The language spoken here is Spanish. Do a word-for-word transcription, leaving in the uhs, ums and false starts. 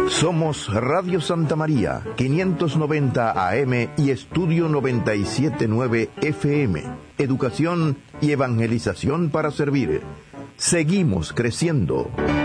Somos Radio Santa María, quinientos noventa A M y Estudio noventa y siete punto nueve F M. Educación y evangelización para servir. Seguimos creciendo.